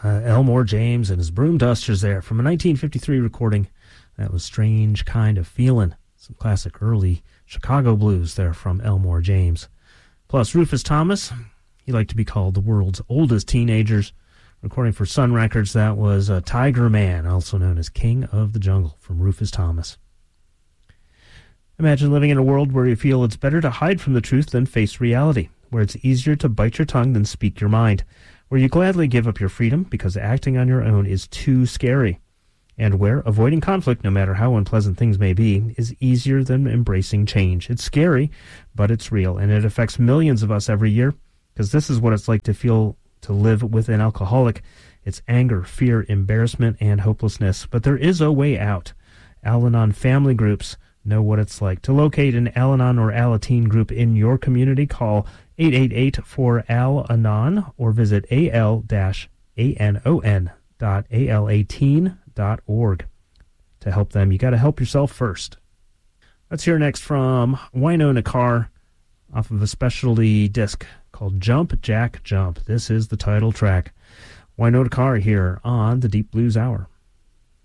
Elmore James and his Broom Dusters there from a 1953 recording. That was Strange Kind of Feelin'. Some classic early Chicago blues there from Elmore James. Plus Rufus Thomas, he liked to be called the world's oldest teenagers. Recording for Sun Records, that was Tiger Man, also known as King of the Jungle, from Rufus Thomas. Imagine living in a world where you feel it's better to hide from the truth than face reality, where it's easier to bite your tongue than speak your mind, where you gladly give up your freedom because acting on your own is too scary, and where avoiding conflict, no matter how unpleasant things may be, is easier than embracing change. It's scary, but it's real, and it affects millions of us every year, because this is what it's like to live with an alcoholic. It's anger, fear, embarrassment, and hopelessness. But there is a way out. Al-Anon family groups know what it's like. To locate an Al-Anon or Alateen group in your community, call 888-4AL-ANON or visit al-anon.alateen.org. To help them, you got to help yourself first. Let's hear next from Wynonna Carr off of a specialty disc called Jump, Jack, Jump. This is the title track. Wynonna Carr here on the Deep Blues Hour.